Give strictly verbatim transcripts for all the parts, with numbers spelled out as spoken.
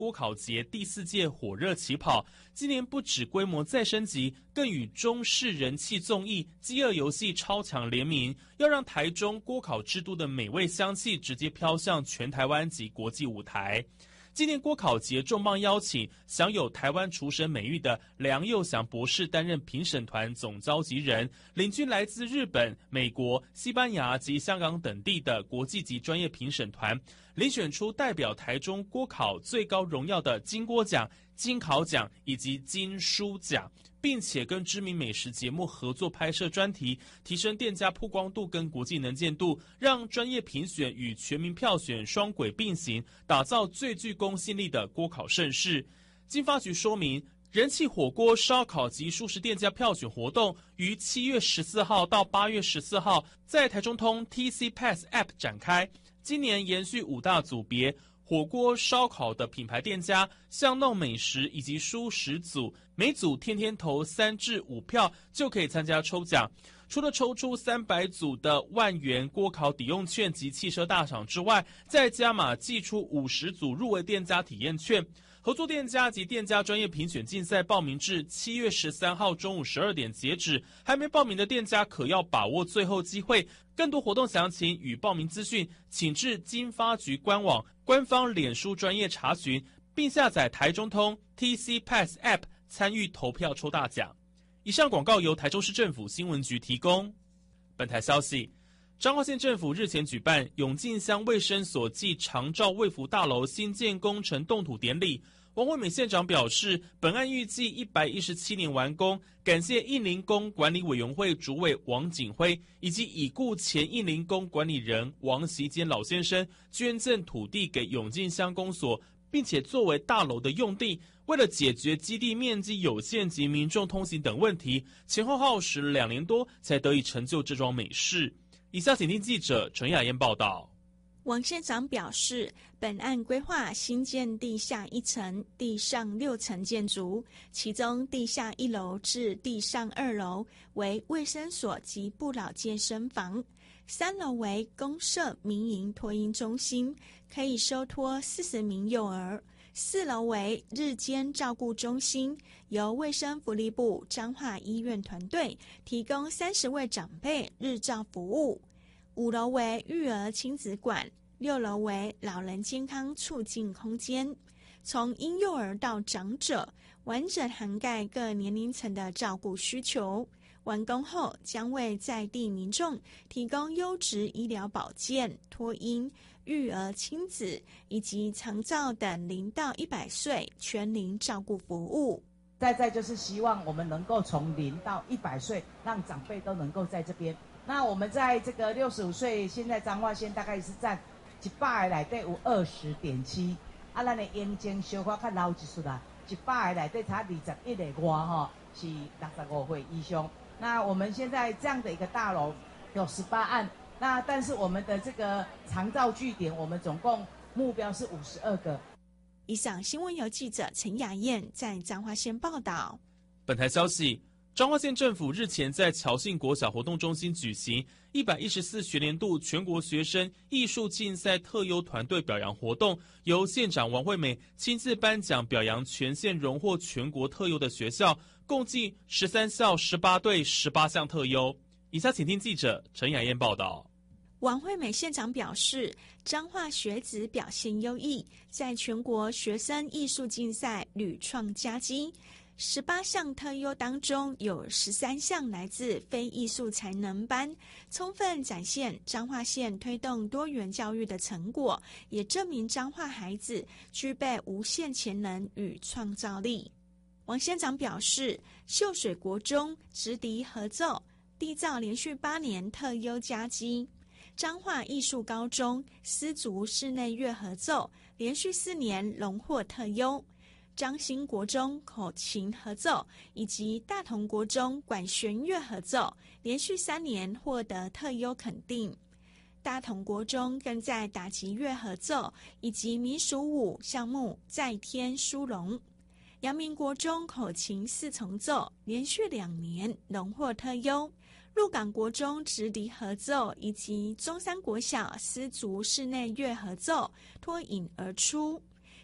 郭考节第四届火热起跑，今年不止规模再升级，更与中视人气综艺《饥饿游戏》超强联名，要让台中郭考之都的美味香气直接飘向全台湾及国际舞台。今年郭考节重磅邀请享有台湾厨神美誉的梁佑祥博士担任评审团总召集人，领军来自日本、美国、西班牙及香港等地的国际级专业评审团，遴选出代表台中郭考最高荣耀的金锅奖、金考奖以及金书奖，并且跟知名美食节目合作拍摄专题，提升店家曝光度跟国际能见度，让专业评选与全民票选双轨并行，打造最具公信力的郭考盛事。经发局说明，人气火锅、烧烤及素食店家票选活动于七月十四号到八月十四号在台中通 T C Pass App 展开。今年延续五大组别，火锅、烧烤的品牌店家、巷弄美食以及蔬食组，每组天天投三至五票就可以参加抽奖。除了抽出三百组的万元锅烤抵用券及汽车大赏之外，再加码寄出五十组入围店家体验券。合作店家及店家专业评选竞赛报名至七月十三号中午十二点截止，还没报名的店家可要把握最后机会。更多活动详情与报名资讯，请至经发局官网、官方脸书专业查询，并下载台中通 T C Pass App 参与投票抽大奖。以上广告由台中市政府新闻局提供。本台消息，彰化县政府日前举办永靖乡卫生所暨长照卫福大楼新建工程动土典礼。王惠美县长表示，本案预计一百一十七年完工，感谢应林宫管理委员会主委王景辉以及已故前应林宫管理人王习坚老先生捐赠土地给永靖乡公所，并且作为大楼的用地。为了解决基地面积有限及民众通行等问题，前后耗时两年多才得以成就这桩美事。以下请听记者陈雅燕报道。 王县长表示，本案规划新建地下一层、地上六层建筑，其中地下一楼至地上二楼为卫生所及不老健身房，三楼为公社民营托婴中心，可以收托四十名幼儿，四楼为日间照顾中心，由卫生福利部彰化医院团队提供三十位长辈日照服务，五楼为育儿亲子馆，六楼为老人健康促进空间，从婴幼儿到长者，完整涵盖各年龄层的照顾需求。完工后将为在地民众提供优质医疗保健、托婴、育儿亲子以及长照等零到一百岁全龄照顾服务。 再再就是希望我们能够从零到一百岁，让长辈都能够在这边。那我们在这个六十五岁，现在彰化县大概是占一百个内底有二十点七，啊，咱的眼睛小可较老一岁啦，一百个内底才二十一个外吼，是六十五岁以上。那我们现在这样的一个大楼有十八案，那但是我们的这个长照据点，我们总共目标是五十二个。 以上新闻由记者陈雅燕在彰化县报道。 本台消息，彰化县政府日前在侨信国小活动中心举行一百一十四学年度全国学生艺术竞赛特优团队表扬活动，由县长王惠美亲自颁奖表扬全县荣获全国特优的学校，共计十三校十八队十八项特优。以下请听记者陈雅燕报道。 王惠美县长表示，彰化学子表现优异，在全国学生艺术竞赛屡创佳绩，十八项特优当中有十三项来自非艺术才能班，充分展现彰化县推动多元教育的成果，也证明彰化孩子具备无限潜能与创造力。王县长表示，秀水国中直笛合奏缔造连续八年特优佳绩，彰化艺术高中丝竹室内乐合奏连续四年荣获特优，彰兴国中口琴合奏以及大同国中管弦乐合奏连续三年获得特优肯定。大同国中更在打击乐合奏以及民俗舞项目再添殊荣。阳明国中口琴四重奏连续两年荣获特优，鹿港国中直笛合奏以及中山国小丝竹室内乐合奏脱颖而出。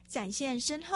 展现深厚